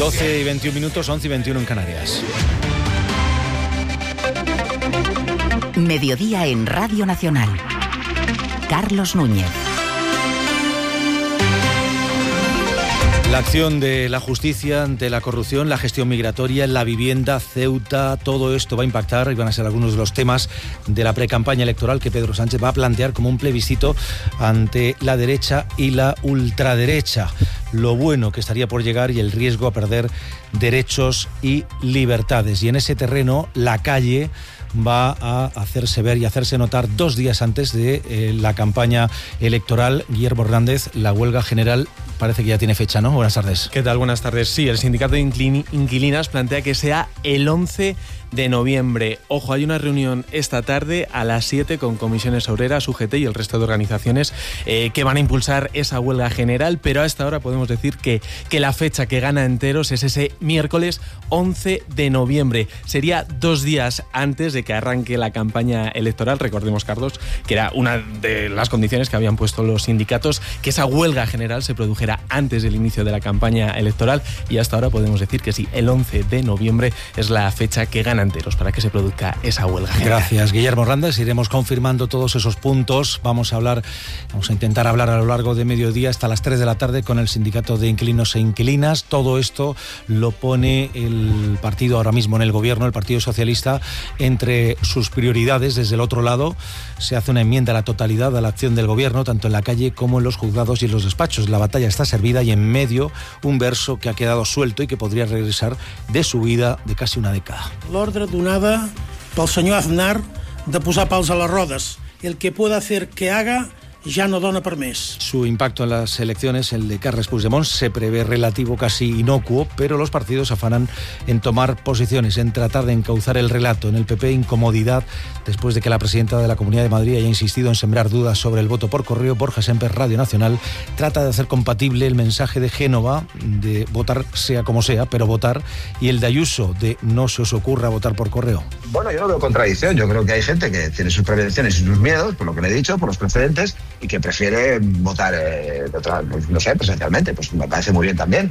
12 y 21 minutos, 11 y 21 en Canarias. Mediodía en Radio Nacional. Carlos Núñez. La acción de la justicia ante la corrupción, la gestión migratoria, la vivienda, Ceuta, todo esto va a impactar y van a ser algunos de los temas de la precampaña electoral que Pedro Sánchez va a plantear como un plebiscito ante la derecha y la ultraderecha. Lo bueno que estaría por llegar y el riesgo a perder derechos y libertades. Y en ese terreno, la calle va a hacerse ver y hacerse notar 2 días antes de la campaña electoral. Guillermo Hernández, la huelga general parece que ya tiene fecha, ¿no? Buenas tardes. ¿Qué tal? Buenas tardes. Sí, el sindicato de inquilinas plantea que sea el 11 de noviembre. Ojo, hay una reunión esta tarde a las 7 con comisiones obreras, UGT y el resto de organizaciones que van a impulsar esa huelga general, pero a esta hora podemos decir que la fecha que gana enteros es ese miércoles 11 de noviembre. Sería 2 días antes de que arranque la campaña electoral. Recordemos, Carlos, que era una de las condiciones que habían puesto los sindicatos, que esa huelga general se produjera antes del inicio de la campaña electoral, y hasta ahora podemos decir que sí, el 11 de noviembre es la fecha que gana enteros para que se produzca esa huelga general. Gracias, Guillermo Hernández. Iremos confirmando todos esos puntos. Vamos a intentar hablar a lo largo de mediodía hasta las 3 de la tarde con el sindicato de inquilinos e inquilinas. Todo esto lo pone el partido ahora mismo en el gobierno, el Partido Socialista, entre sus prioridades. Desde el otro lado se hace una enmienda a la totalidad a la acción del gobierno, tanto en la calle como en los juzgados y en los despachos. La batalla está servida y en medio un verso que ha quedado suelto y que podría regresar de su vida de casi una década. L'ordre donada pel senyor Aznar de posar pals a les rodes. El que pueda hacer que haga ya no dona per més. Su impacto en las elecciones, el de Carles Puigdemont, se prevé relativo, casi inocuo, pero los partidos afanan en tomar posiciones, en tratar de encauzar el relato. En el PP, incomodidad después de que la presidenta de la Comunidad de Madrid haya insistido en sembrar dudas sobre el voto por correo. Borja Semper, Radio Nacional, trata de hacer compatible el mensaje de Génova de votar sea como sea, pero votar, y el de Ayuso de no se os ocurra votar por correo. Bueno, yo no veo contradicción. Yo creo que hay gente que tiene sus prevenciones y sus miedos, por lo que le he dicho, por los precedentes, y que prefiere votar presencialmente. Pues me parece muy bien también.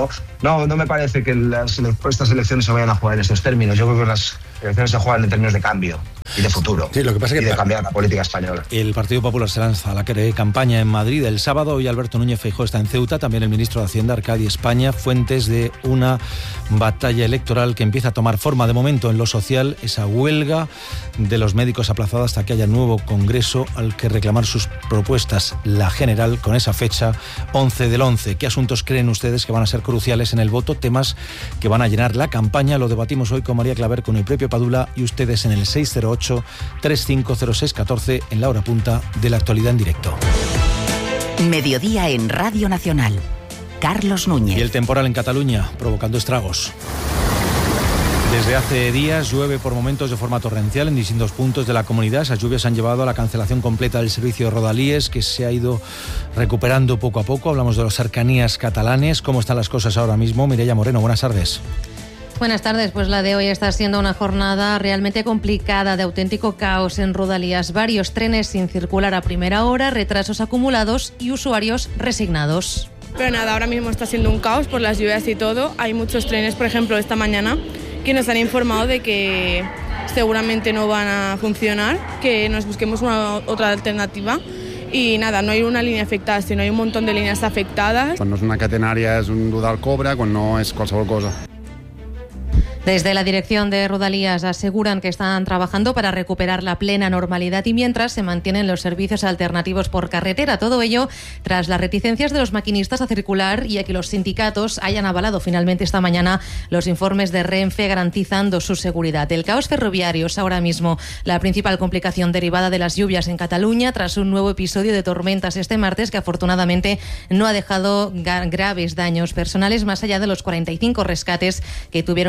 No me parece que estas elecciones se vayan a jugar en estos términos. Yo creo que las elecciones se juegan en términos de cambio y de futuro. Sí, lo que pasa es que de cambiar la política española. El Partido Popular se lanza a la campaña en Madrid el sábado. Hoy Alberto Núñez Feijóo está en Ceuta, también el ministro de Hacienda, Arcadi España. Fuentes de una batalla electoral que empieza a tomar forma de momento en lo social, esa huelga de los médicos aplazada hasta que haya nuevo congreso al que reclamar sus propuestas. La general con esa fecha 11 del 11. ¿Qué asuntos creen ustedes que van a ser cruciales en el voto? Temas que van a llenar la campaña. Lo debatimos hoy con María Claver, con Eupepio Padula y ustedes en el 608-350614 en la hora punta de la actualidad en directo. Mediodía en Radio Nacional. Carlos Núñez. Y el temporal en Cataluña provocando estragos. Desde hace días llueve por momentos de forma torrencial en distintos puntos de la comunidad. Esas lluvias han llevado a la cancelación completa del servicio de Rodalies, que se ha ido recuperando poco a poco. Hablamos de las cercanías catalanes. ¿Cómo están las cosas ahora mismo? Mireia Moreno, buenas tardes. Buenas tardes, pues la de hoy está siendo una jornada realmente complicada, de auténtico caos en Rodalies. Varios trenes sin circular a primera hora, retrasos acumulados y usuarios resignados. Pero nada, ahora mismo está siendo un caos por las lluvias y todo. Hay muchos trenes, por ejemplo, esta mañana, que nos han informado de que seguramente no van a funcionar, que nos busquemos otra alternativa. Y nada, no hay una línea afectada, sino hay un montón de líneas afectadas. Quan no és una catenària és un dudar al cobre, quan no és qualsevol cosa. Desde la dirección de Rodalies aseguran que están trabajando para recuperar la plena normalidad y mientras se mantienen los servicios alternativos por carretera. Todo ello tras las reticencias de los maquinistas a circular y a que los sindicatos hayan avalado finalmente esta mañana los informes de Renfe garantizando su seguridad. El caos ferroviario es ahora mismo la principal complicación derivada de las lluvias en Cataluña tras un nuevo episodio de tormentas este martes que afortunadamente no ha dejado graves daños personales más allá de los 45 rescates que tuvieron que hacer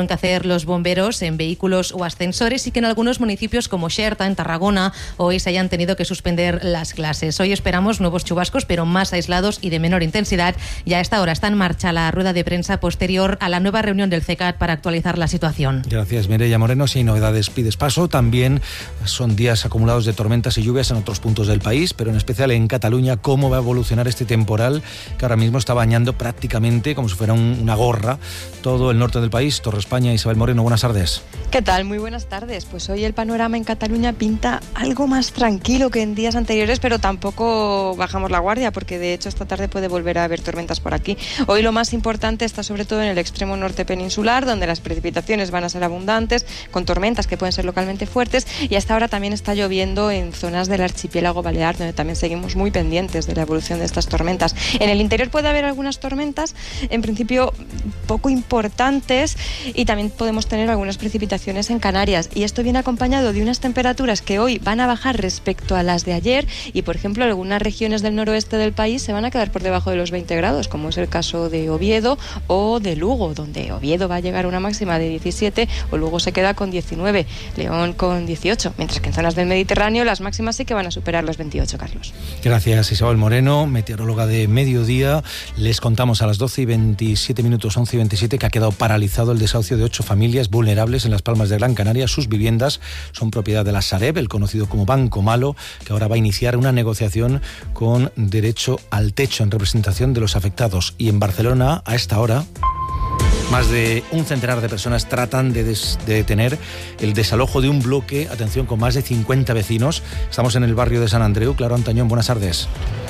los bomberos en vehículos o ascensores y que en algunos municipios como Xerta, en Tarragona, hoy se hayan tenido que suspender las clases. Hoy esperamos nuevos chubascos, pero más aislados y de menor intensidad. Y a esta hora está en marcha la rueda de prensa posterior a la nueva reunión del CECAT para actualizar la situación. Gracias, Mireia Moreno. Si hay novedades, pides paso. También son días acumulados de tormentas y lluvias en otros puntos del país, pero en especial en Cataluña. ¿Cómo va a evolucionar este temporal que ahora mismo está bañando prácticamente como si fuera una gorra todo el norte del país? Torre España, Isabel Moreno, buenas tardes. ¿Qué tal? Muy buenas tardes. Pues hoy el panorama en Cataluña pinta algo más tranquilo que en días anteriores, pero tampoco bajamos la guardia, porque de hecho esta tarde puede volver a haber tormentas por aquí. Hoy lo más importante está sobre todo en el extremo norte peninsular, donde las precipitaciones van a ser abundantes, con tormentas que pueden ser localmente fuertes, y hasta ahora también está lloviendo en zonas del archipiélago balear, donde también seguimos muy pendientes de la evolución de estas tormentas. En el interior puede haber algunas tormentas, en principio poco importantes, y también podemos tener algunas precipitaciones en Canarias, y esto viene acompañado de unas temperaturas que hoy van a bajar respecto a las de ayer, y por ejemplo algunas regiones del noroeste del país se van a quedar por debajo de los 20 grados, como es el caso de Oviedo o de Lugo, donde Oviedo va a llegar a una máxima de 17, o Lugo se queda con 19, León con 18, mientras que en zonas del Mediterráneo las máximas sí que van a superar los 28, Carlos. Gracias, Isabel Moreno, meteoróloga de Mediodía. Les contamos a las 12:27, 11:27, que ha quedado paralizado el desahucio de 8 familias vulnerables en Las Palmas de Gran Canaria. Sus viviendas son propiedad de la Sareb, el conocido como Banco Malo, que ahora va a iniciar una negociación con derecho al techo en representación de los afectados. Y en Barcelona, a esta hora, más de un centenar de personas tratan de detener el desalojo de un bloque, atención, con más de 50 vecinos. Estamos en el barrio de Sant Andreu. Claro, Antañón, buenas tardes.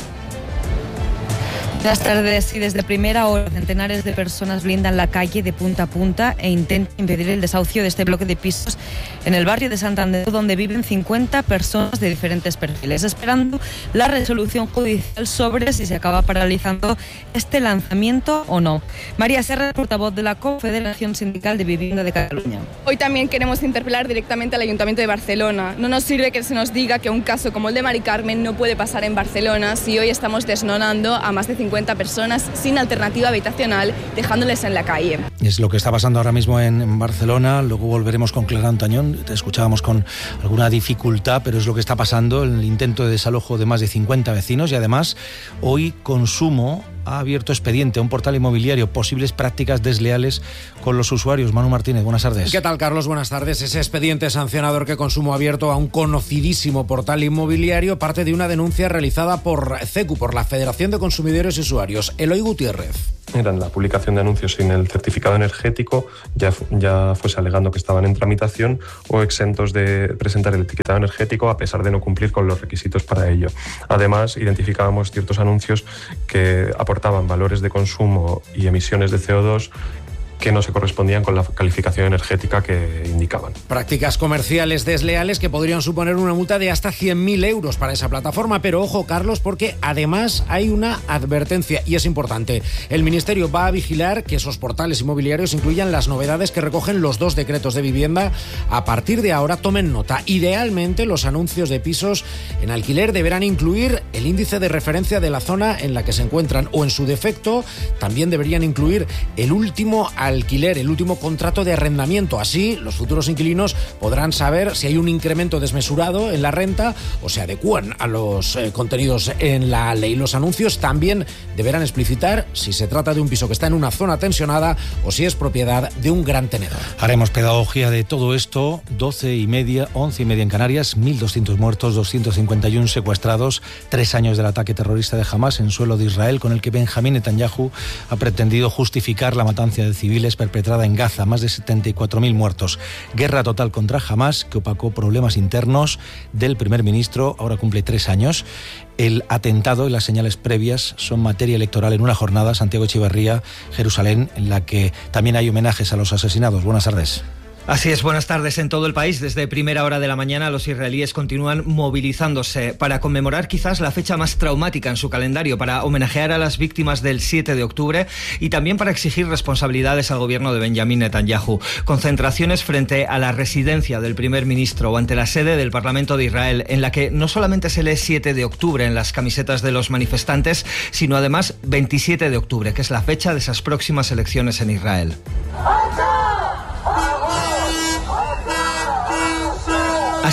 Buenas tardes. Y desde primera hora, centenares de personas blindan la calle de punta a punta e intentan impedir el desahucio de este bloque de pisos en el barrio de Sant Andreu, donde viven 50 personas de diferentes perfiles, esperando la resolución judicial sobre si se acaba paralizando este lanzamiento o no. María Serra, portavoz de la Confederación Sindical de Vivienda de Cataluña. Hoy también queremos interpelar directamente al Ayuntamiento de Barcelona. No nos sirve que se nos diga que un caso como el de Mari Carmen no puede pasar en Barcelona si hoy estamos desnonando a más de 50 personas sin alternativa habitacional, dejándoles en la calle. Es lo que está pasando ahora mismo en Barcelona. Luego volveremos con Clara Antañón. Te escuchábamos con alguna dificultad, pero es lo que está pasando, el intento de desalojo de más de 50 vecinos. Y además, hoy Consumo ha abierto expediente a un portal inmobiliario, posibles prácticas desleales con los usuarios. Manu Martínez, buenas tardes. ¿Qué tal, Carlos? Buenas tardes. Ese expediente sancionador que Consumo ha abierto a un conocidísimo portal inmobiliario parte de una denuncia realizada por CECU, por la Federación de Consumidores y Usuarios. Eloy Gutiérrez. Eran la publicación de anuncios sin el certificado energético, ya fuese alegando que estaban en tramitación o exentos de presentar el etiquetado energético a pesar de no cumplir con los requisitos para ello. Además, identificábamos ciertos anuncios que aportaban valores de consumo y emisiones de CO2 que no se correspondían con la calificación energética que indicaban. Prácticas comerciales desleales que podrían suponer una multa de hasta 100.000 euros para esa plataforma. Pero ojo, Carlos, porque además hay una advertencia y es importante. El Ministerio va a vigilar que esos portales inmobiliarios incluyan las novedades que recogen los 2 decretos de vivienda. A partir de ahora, tomen nota. Idealmente, los anuncios de pisos en alquiler deberán incluir el índice de referencia de la zona en la que se encuentran, o en su defecto, también deberían incluir el último alquiler, el último contrato de arrendamiento. Así, los futuros inquilinos podrán saber si hay un incremento desmesurado en la renta o se adecúan a los contenidos en la ley. Los anuncios también deberán explicitar si se trata de un piso que está en una zona tensionada o si es propiedad de un gran tenedor. Haremos pedagogía de todo esto. 12:30, 11:30 en Canarias, 1.200 muertos, 251 secuestrados, 3 años del ataque terrorista de Hamás en suelo de Israel, con el que Benjamín Netanyahu ha pretendido justificar la matanza de civiles perpetrada en Gaza, más de 74.000 muertos. Guerra total contra Hamás, que opacó problemas internos del primer ministro, ahora cumple 3 años. El atentado y las señales previas son materia electoral en una jornada, Santiago Echeverría, Jerusalén, en la que también hay homenajes a los asesinados. Buenas tardes. Así es, buenas tardes. En todo el país, desde primera hora de la mañana, los israelíes continúan movilizándose para conmemorar quizás la fecha más traumática en su calendario, para homenajear a las víctimas del 7 de octubre y también para exigir responsabilidades al gobierno de Benjamín Netanyahu. Concentraciones frente a la residencia del primer ministro o ante la sede del Parlamento de Israel, en la que no solamente se lee 7 de octubre en las camisetas de los manifestantes, sino además 27 de octubre, que es la fecha de esas próximas elecciones en Israel.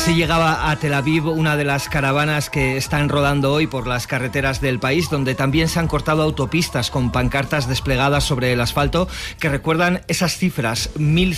Así llegaba a Tel Aviv una de las caravanas que están rodando hoy por las carreteras del país, donde también se han cortado autopistas con pancartas desplegadas sobre el asfalto que recuerdan esas cifras: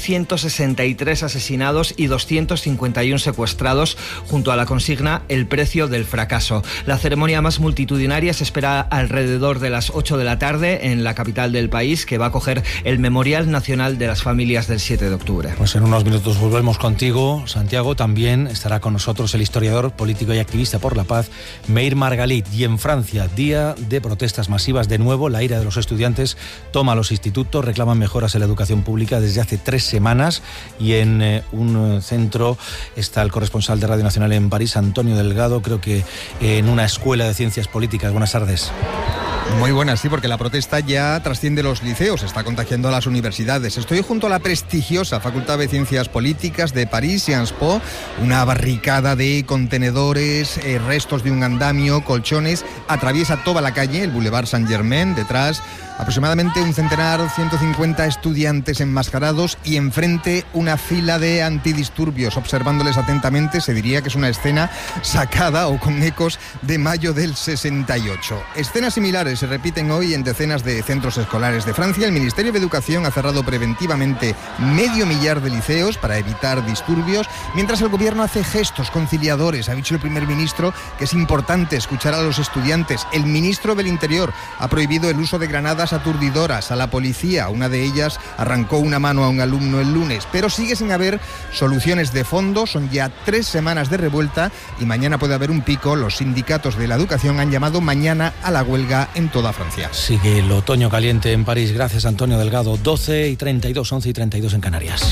1.163 asesinados y 251 secuestrados, junto a la consigna "el precio del fracaso". La ceremonia más multitudinaria se espera alrededor de las 8 de la tarde en la capital del país, que va a acoger el Memorial Nacional de las Familias del 7 de octubre. Pues en unos minutos volvemos contigo, Santiago. También estará con nosotros el historiador, político y activista por la paz, Meir Margalit. Y en Francia, día de protestas masivas, de nuevo la ira de los estudiantes toma a los institutos, reclaman mejoras en la educación pública desde hace 3 semanas. Y en un centro está el corresponsal de Radio Nacional en París, Antonio Delgado, creo que en una escuela de ciencias políticas. Buenas tardes. Muy buenas, sí, porque la protesta ya trasciende los liceos, está contagiando a las universidades. Estoy junto a la prestigiosa Facultad de Ciencias Políticas de París, Sciences Po, una barricada de contenedores, restos de un andamio, colchones, atraviesa toda la calle, el Boulevard Saint-Germain, detrás aproximadamente un centenar, 150 estudiantes enmascarados y enfrente una fila de antidisturbios. Observándoles atentamente se diría que es una escena sacada o con ecos de mayo del 68. Escenas similares se repiten hoy en decenas de centros escolares de Francia. El Ministerio de Educación ha cerrado preventivamente 500.000 de liceos para evitar disturbios, mientras el gobierno hace gestos conciliadores. Ha dicho el primer ministro que es importante escuchar a los estudiantes. El ministro del Interior ha prohibido el uso de granadas aturdidoras a la policía. Una de ellas arrancó una mano a un alumno el lunes, pero sigue sin haber soluciones de fondo. Son ya 3 semanas de revuelta y mañana puede haber un pico. Los sindicatos de la educación han llamado mañana a la huelga en toda Francia. Sigue el otoño caliente en París. Gracias, Antonio Delgado. 12:32, 11:32 en Canarias.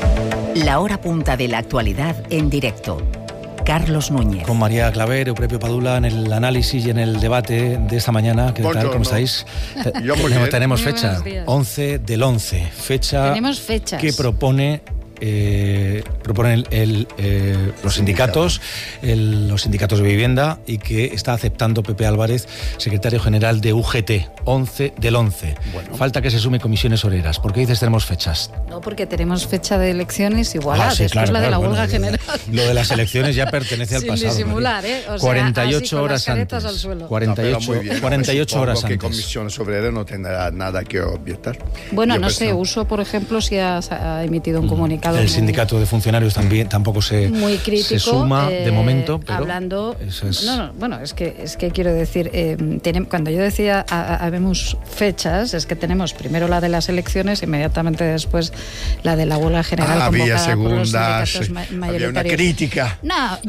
La hora punta de la actualidad en directo. Carlos Núñez. Con María Claver, Euprebio Padula en el análisis y en el debate de esta mañana. ¿Qué tal? ¿Cómo estáis? Tenemos fecha, 11 del 11. Fecha. Tenemos fechas. Que proponen los sindicatos de vivienda, y que está aceptando Pepe Álvarez, secretario general de UGT. 11 del 11. Bueno. Falta que se sume comisiones obreras. ¿Por qué dices tenemos fechas? No, porque tenemos fecha de elecciones igual. Sí, después claro, la de la huelga bueno, general. Lo de las elecciones ya pertenece al pasado. Sin disimular, ¿eh? O sea, 48 horas antes. Al suelo. 48 horas antes. Que comisiones obreras no tendrá nada que objetar. Bueno, no sé, Uso, por ejemplo, si ha emitido un comunicado. El sindicato de funcionarios también tampoco muy crítico, se suma de momento, pero hablando. Eso es... bueno, es que quiero decir, cuando yo decía habemos fechas, es que tenemos primero la de las elecciones, inmediatamente después la de la huelga general convocada por los sindicatos mayoritarios. Había una crítica. No,